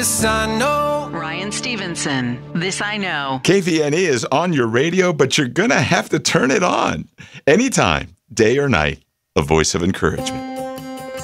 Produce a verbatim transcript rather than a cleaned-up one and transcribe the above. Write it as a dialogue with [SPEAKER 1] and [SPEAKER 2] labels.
[SPEAKER 1] This I know.
[SPEAKER 2] Ryan Stevenson, This I Know.
[SPEAKER 3] K V N E is on your radio, but you're going to have to turn it on. Anytime, day or night, a voice of encouragement.